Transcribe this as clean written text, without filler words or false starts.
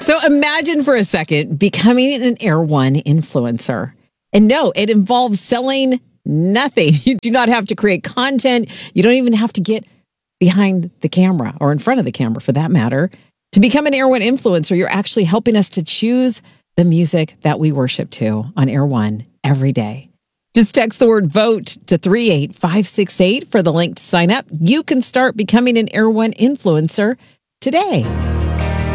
So imagine for a second becoming an Air One influencer. And no, it involves selling nothing. You do not have to create content. You don't even have to get behind the camera or in front of the camera for that matter. To become an Air One influencer, you're actually helping us to choose the music that we worship to on Air One every day. Just text the word VOTE to 38568 for the link to sign up. You can start becoming an Air One influencer today.